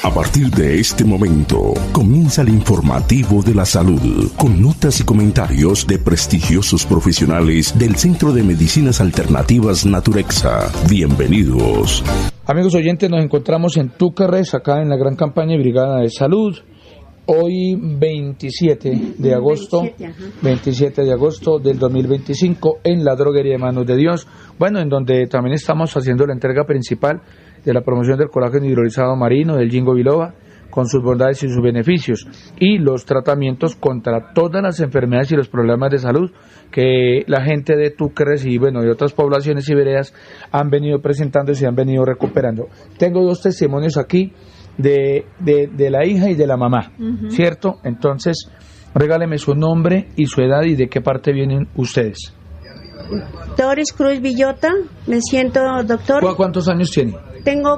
A partir de este momento, comienza el informativo de la salud, con notas y comentarios de prestigiosos profesionales del Centro de Medicinas Alternativas Naturexa. Bienvenidos. Amigos oyentes, nos encontramos en Túquerres, acá en la gran campaña de Brigada de Salud. Hoy 27 de agosto, 27 de agosto del 2025, en la droguería de Manos de Dios. Bueno, en donde también estamos haciendo la entrega principal de la promoción del colágeno hidrolizado marino, del ginkgo biloba, con sus bondades y sus beneficios, y los tratamientos contra todas las enfermedades y los problemas de salud que la gente de Túquerres y bueno, de otras poblaciones y veredas han venido presentando y se han venido recuperando. Tengo dos testimonios aquí de la hija y de la mamá, ¿cierto? Entonces, regáleme su nombre y su edad y de qué parte vienen ustedes. Doris Cruz Villota, me siento doctor. ¿Cuántos años tiene? Tengo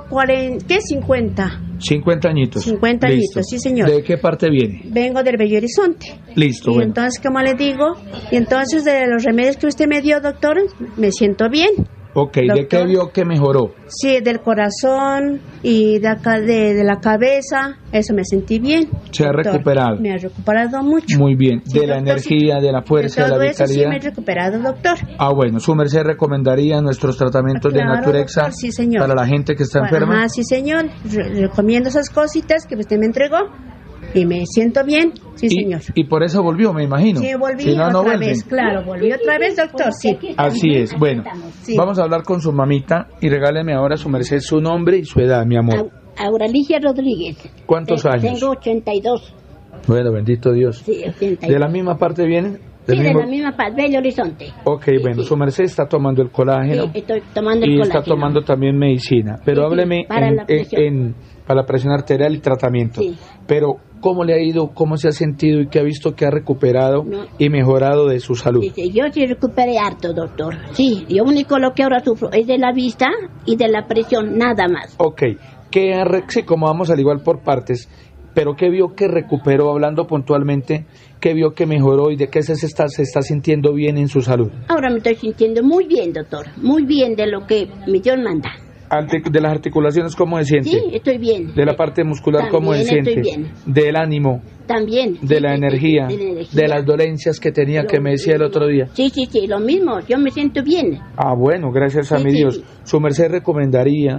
50. 50 añitos. 50 Listo. añitos, sí señor. ¿De qué parte viene? Vengo del Bello Horizonte. Listo, y bueno. entonces, como les digo, y entonces de los remedios que usted me dio, doctor, me siento bien. Ok, Doctor. ¿de qué vio que mejoró? Sí, del corazón y de acá de la cabeza, eso me sentí bien. ¿Se ha recuperado? Me ha recuperado mucho. Muy bien, Sí, de la doctor, energía, de la fuerza, de todo la eso sí vitalidad. me he recuperado, doctor. Ah, bueno, su merced recomendaría nuestros tratamientos de Claro, Naturexa, doctor, sí, señor. para la gente que está enferma. Ajá, sí, señor. Recomiendo esas cositas que usted me entregó y me siento bien, sí, señor. Y por eso volvió, me imagino. Sí, volví Si no, no otra vuelven. vez, claro, volví otra vez, doctor, sí. Así es. Bueno, Sí. vamos a hablar con su mamita y regáleme ahora su merced su nombre y su edad, mi amor. Auralicia Rodríguez. ¿Cuántos años? Tengo 82. Bueno, bendito Dios. Sí, 82. ¿De la misma parte vienen? Sí, de la misma parte, Bello Horizonte. Ok, Sí, bueno, sí. su merced está tomando el colágeno. Sí, estoy tomando el y colágeno. está tomando también medicina. Pero Sí, hábleme para la presión. para la presión arterial y tratamiento. Sí. Pero, ¿cómo le ha ido? ¿Cómo se ha sentido? ¿Y qué ha visto que ha recuperado No. y mejorado de su salud? Sí, sí, yo sí recuperé harto, doctor. Sí, yo único lo que ahora sufro es de la vista y de la presión, nada más. Ok, sí, como vamos al igual por partes, pero ¿qué vio que recuperó, hablando puntualmente, qué vio que mejoró y de qué se está sintiendo bien en su salud? Ahora me estoy sintiendo muy bien, doctor. Muy bien de lo que mi Dios manda. De las articulaciones, ¿cómo se siente? Sí, estoy bien. De la parte muscular, ¿cómo se También siente? estoy bien. Del ánimo, También. de sí, la sí, energía, sí, de la energía. de las dolencias que tenía, que me decía el otro día. Sí, sí, sí, lo mismo. Yo me siento bien. Ah, bueno, gracias a Sí, mi sí. Dios. Su merced recomendaría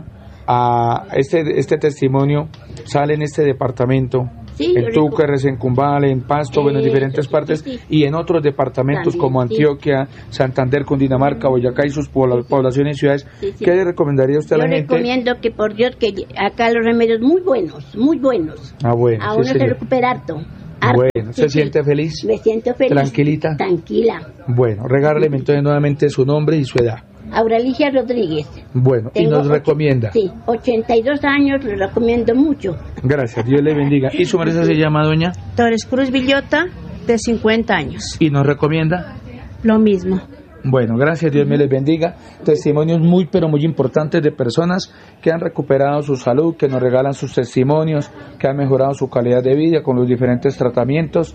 a este testimonio, sale en este departamento, Sí, en yo Túquerres, en Cumbal, en Pasto, bueno, en diferentes sí, partes, sí, sí. y en otros departamentos También, como sí. Antioquia, Santander, Cundinamarca, Boyacá y sus poblaciones y ciudades. Sí, sí. ¿Qué le recomendaría usted a Yo la gente? recomiendo que por Dios que acá los remedios muy buenos, muy buenos. Ah, bueno, A sí, uno se señor. recupera harto. Bueno, ¿se siente feliz? Me siento feliz. ¿Tranquilita? Tranquila. Bueno, regáleme entonces nuevamente su nombre y su edad. Auralicia Rodríguez. Bueno, y Tengo nos recomienda. Sí, 82 años, lo recomiendo mucho. Gracias, Dios le bendiga. ¿Y su merced se llama doña? Doris Cruz Villota, de 50 años. ¿Y nos recomienda? Lo mismo. Bueno, gracias, Dios me les bendiga. Testimonios muy, pero muy importantes de personas que han recuperado su salud, que nos regalan sus testimonios, que han mejorado su calidad de vida con los diferentes tratamientos,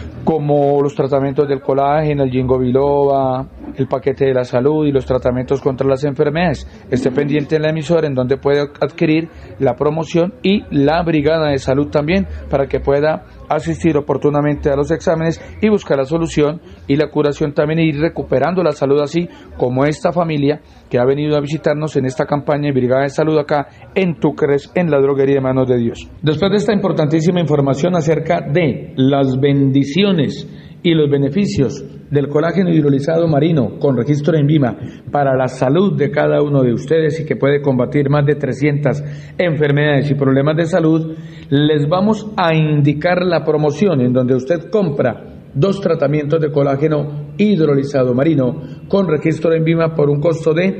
como los tratamientos del colágeno, el ginkgo biloba, el paquete de la salud y los tratamientos contra las enfermedades. Esté pendiente en la emisora en donde puede adquirir la promoción y la brigada de salud también para que pueda asistir oportunamente a los exámenes y buscar la solución y la curación también, e ir recuperando la salud, así como esta familia que ha venido a visitarnos en esta campaña de Brigada de Salud acá en Túquerres, en la droguería de Manos de Dios. Después de esta importantísima información acerca de las bendiciones y los beneficios del colágeno hidrolizado marino con registro en INVIMA para la salud de cada uno de ustedes y que puede combatir más de 300 enfermedades y problemas de salud, les vamos a indicar la promoción en donde usted compra 2 tratamientos de colágeno hidrolizado marino con registro en INVIMA por un costo de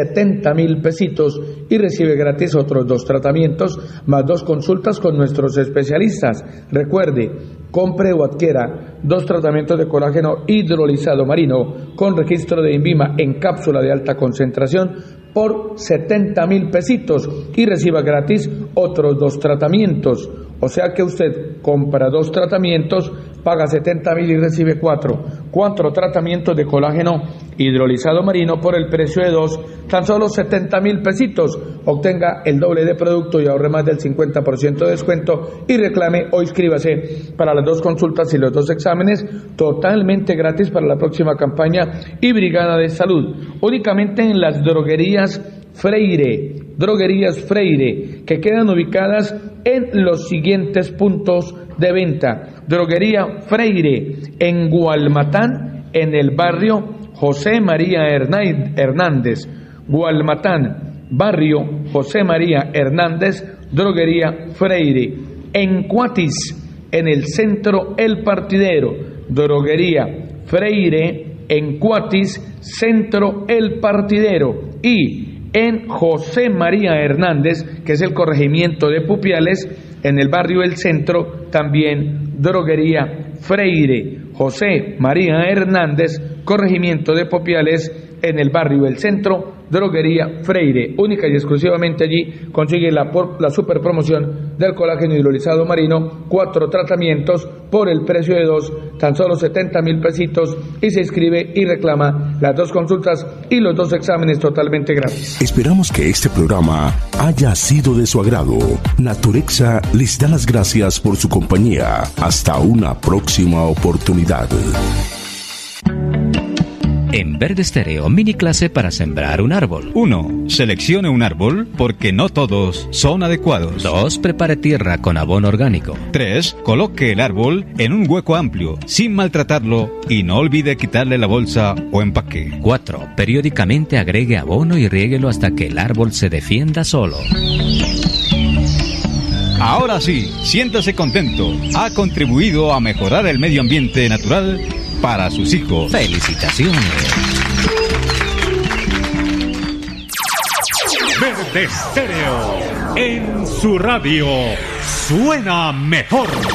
70,000 pesitos y recibe gratis otros 2 tratamientos más 2 consultas con nuestros especialistas. Recuerde, compre o adquiera 2 tratamientos de colágeno hidrolizado marino con registro de INVIMA en cápsula de alta concentración por 70,000 pesitos y reciba gratis otros 2 tratamientos. O sea que usted compra 2 tratamientos, paga 70,000 y recibe 4 tratamientos de colágeno hidrolizado marino por el precio de 2 tan solo 70.000 pesitos. Obtenga el doble de producto y ahorre más del 50% de descuento y reclame o inscríbase para las 2 consultas y los 2 exámenes totalmente gratis para la próxima campaña y Brigada de Salud. Únicamente en las droguerías Freire, que quedan ubicadas en los siguientes puntos de venta. Droguería Freire en Gualmatán, en el barrio José María Hernández. Gualmatán, barrio José María Hernández, droguería Freire. En Cuatis, en el centro El Partidero, droguería Freire en Cuatis, centro El Partidero. Y en José María Hernández, que es el corregimiento de Pupiales, en el barrio El Centro, también droguería Freire. José María Hernández, corregimiento de Pupiales, en el barrio El Centro, droguería Freire. Única y exclusivamente allí consigue la super promoción del colágeno hidrolizado marino, 4 tratamientos por el precio de 2, tan solo 70.000 pesitos, y se inscribe y reclama las 2 consultas y los 2 exámenes totalmente gratis. Esperamos que este programa haya sido de su agrado. Naturexa les da las gracias por su compañía. Hasta una próxima oportunidad. En Verde Estéreo, mini clase para sembrar un árbol. 1. Seleccione un árbol porque no todos son adecuados. 2. Prepare tierra con abono orgánico. 3. Coloque el árbol en un hueco amplio, sin maltratarlo, y no olvide quitarle la bolsa o empaque. 4. Periódicamente agregue abono y riéguelo hasta que el árbol se defienda solo. Ahora sí, siéntase contento. Ha contribuido a mejorar el medio ambiente natural para sus hijos. ¡Felicitaciones! Verde Estéreo, en su radio, suena mejor.